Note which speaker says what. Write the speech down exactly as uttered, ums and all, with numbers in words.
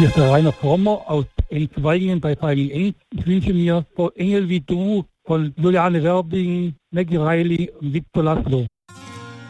Speaker 1: Hier ist der Rainer Frommer aus Enzweigingen bei Feiging-Enz. Ich wünsche mir so Engel wie du von Juliane Werbing, Maggie Reilly und Victor Laszlo.